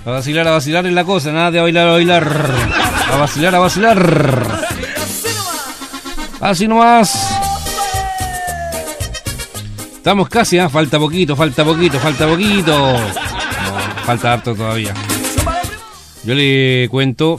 A vacilar es la cosa, nada de bailar, a bailar. A vacilar, a vacilar. Así nomás. Estamos casi, falta poquito. No, falta harto todavía. Yo le cuento.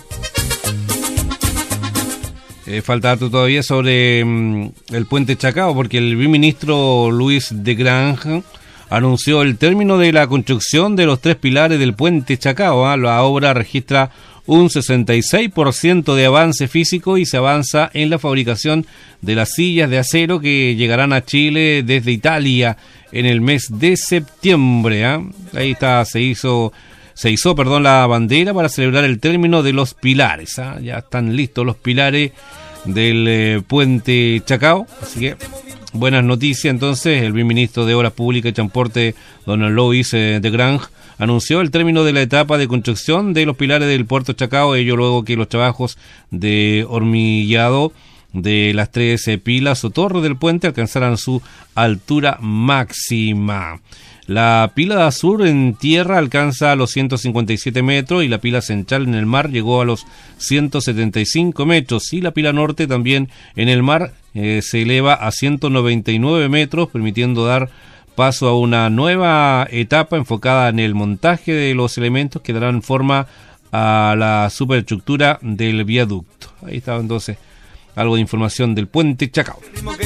Falta harto todavía sobre el puente Chacao, porque el ministro Luis de Granja anunció el término de la construcción de los 3 pilares del puente Chacao. La obra registra un 66% de avance físico y se avanza en la fabricación de las sillas de acero que llegarán a Chile desde Italia en el mes de septiembre. Ahí está, se hizo la bandera para celebrar el término de los pilares. Ya están listos los pilares del puente Chacao, así que buenas noticias. Entonces, el ministro de Obras Públicas y Transporte, don Luis de Granja, anunció el término de la etapa de construcción de los pilares del puerto Chacao, ello luego que los trabajos de hormigueado de las 3 pilas o torres del puente alcanzaran su altura máxima. La pila sur en tierra alcanza los 157 metros y la pila central en el mar llegó a los 175 metros y la pila norte también en el mar se eleva a 199 metros, permitiendo dar paso a una nueva etapa enfocada en el montaje de los elementos que darán forma a la superestructura del viaducto. Ahí está entonces algo de información del puente Chacao.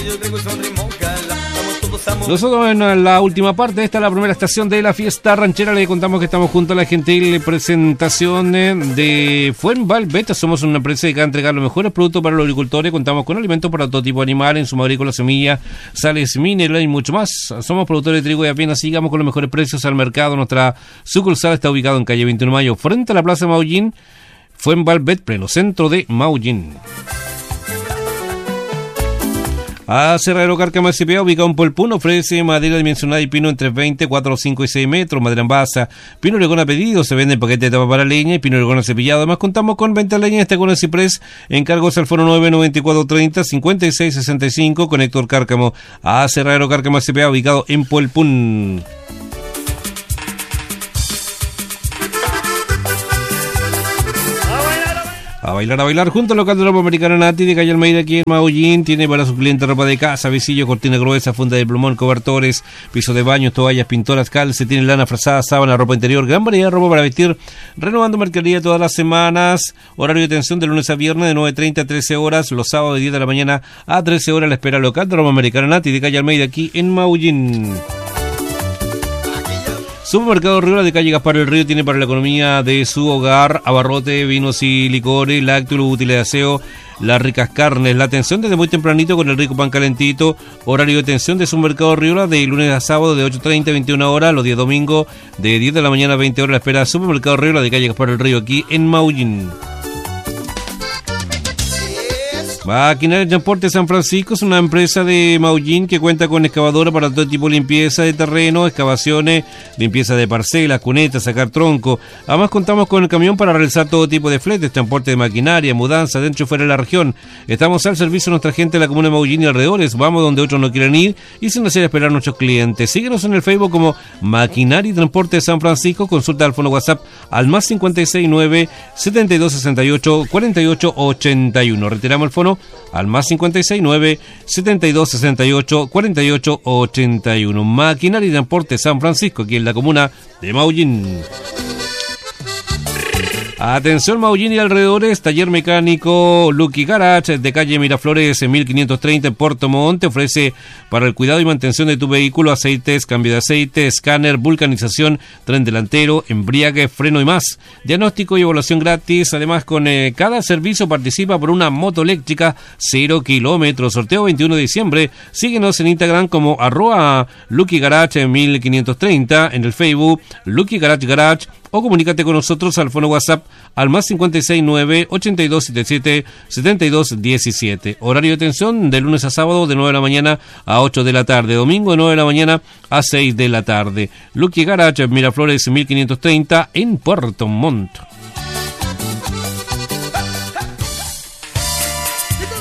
Nosotros en la última parte, esta es la primera estación de la fiesta ranchera, le contamos que estamos junto a la gentil presentación de Fuenvalbeta. Somos una empresa dedicada a entregar los mejores productos para los agricultores. Contamos con alimentos para todo tipo de animales, insumos agrícolas, semillas, sales minerales y mucho más. Somos productores de trigo y avena, sigamos con los mejores precios al mercado. Nuestra sucursal está ubicada en calle 21 de Mayo, frente a la Plaza Maullín, Fuenvalbet, pleno centro de Maullín. Aserradero Cárcamo S.p.A., ubicado en Polpún, ofrece madera dimensionada y pino entre 20, 4, 5 y 6 metros, madera en basa, pino oregón a pedido, se vende en paquete de tapa para leña y pino oregón cepillado. Además contamos con venta de leña con el ciprés, encargos al foro 99430 5665 con Héctor Cárcamo. Aserradero Cárcamo S.p.A., ubicado en Polpún. A bailar junto al local de ropa americana Nati de calle Almeida aquí en Maullín. Tiene para sus clientes ropa de casa, visillos, cortina gruesa, funda de plumón, cobertores, piso de baños, toallas, pintoras, calcetines, lana frazada, sábana, ropa interior, gran variedad de ropa para vestir, renovando mercadería todas las semanas. Horario de atención de lunes a viernes de 9:30 a 13 horas, los sábados de 10 de la mañana a 13 horas. La espera local de ropa americana Nati de calle Almeida aquí en Maullín. Supermercado Riola de calle Gaspar del Río tiene para la economía de su hogar abarrote, vinos y licores, lácteos, útiles de aseo, las ricas carnes. La atención desde muy tempranito con el rico pan calentito. Horario de atención de Supermercado Riola de lunes a sábado de 8:30 a 21 horas, los días domingos de 10 de la mañana a 20 horas. La espera Supermercado Riola de calle Gaspar del Río aquí en Maullín. Maquinaria de Transporte San Francisco es una empresa de Maullín que cuenta con excavadora para todo tipo de limpieza de terreno, excavaciones, limpieza de parcelas, cunetas, sacar tronco. Además contamos con el camión para realizar todo tipo de fletes, transporte de maquinaria, mudanza dentro y fuera de la región. Estamos al servicio de nuestra gente de la comuna de Maullín y alrededores. Vamos donde otros no quieren ir y sin hacer esperar a nuestros clientes. Síguenos en el Facebook como Maquinaria y Transporte de San Francisco. Consulta al fono WhatsApp al más 569 7268 4881. Retiramos el fono al más 569 7268 4881. Maquinaria y Transporte San Francisco, aquí en la comuna de Maullín. Atención Maullín y alrededores, taller mecánico Lucky Garage de calle Miraflores en 1530 en Puerto Montt. Ofrece para el cuidado y mantención de tu vehículo aceites, cambio de aceite, escáner, vulcanización, tren delantero, embriague, freno y más. Diagnóstico y evaluación gratis. Además con cada servicio participa por una moto eléctrica 0 kilómetros. Sorteo 21 de diciembre. Síguenos en Instagram como @Lucky Garage en 1530, en el Facebook Lucky Garage o comunícate con nosotros al fono WhatsApp al más 569 8277 7217. Horario de atención de lunes a sábado de 9 de la mañana a 8 de la tarde, domingo de 9 de la mañana a 6 de la tarde. Lucky Garage Miraflores 1530 en Puerto Montt.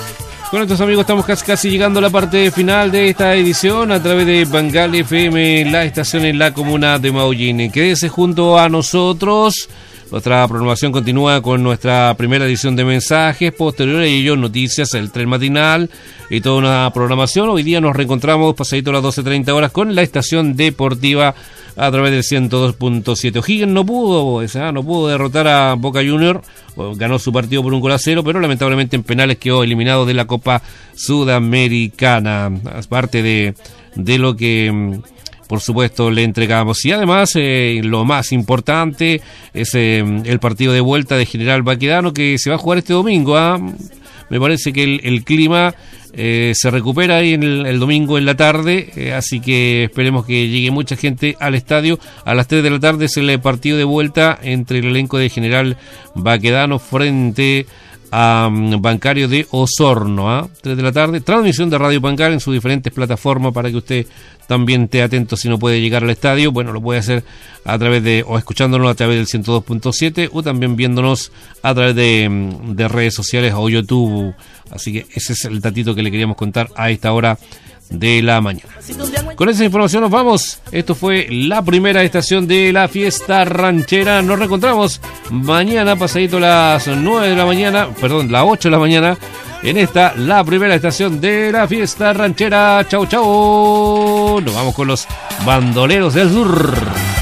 Con estos amigos estamos casi llegando a la parte final de esta edición a través de Bangal FM, la estación en la comuna de Maullín. Quédese junto a nosotros. Nuestra programación continúa con nuestra primera edición de mensajes, posterior a ello noticias, el tren matinal y toda una programación. Hoy día nos reencontramos pasadito a las 12:30 horas con la estación deportiva a través del 102.7. O'Higgins no pudo derrotar a Boca Juniors, ganó su partido por 1-0, pero lamentablemente en penales quedó eliminado de la Copa Sudamericana. Aparte de lo que por supuesto le entregamos. Y además lo más importante es el partido de vuelta de General Baquedano, que se va a jugar este domingo. Me parece que el clima se recupera ahí el domingo en la tarde, así que esperemos que llegue mucha gente al estadio. A las 3 de la tarde es el partido de vuelta entre el elenco de General Baquedano frente a Bancario de Osorno, 3 de la tarde, transmisión de Radio Bancal en sus diferentes plataformas para que usted también esté atento. Si no puede llegar al estadio, bueno, lo puede hacer a través o escuchándonos a través del 102.7 o también viéndonos a través de redes sociales o YouTube. Así que ese es el datito que le queríamos contar a esta hora de la mañana. Con esa información nos vamos. Esto fue la primera estación de la fiesta ranchera. Nos reencontramos mañana pasadito las 9 de la mañana, perdón, las 8 de la mañana, en esta, la primera estación de la fiesta ranchera. Chau, chau. Nos vamos con los bandoleros del sur.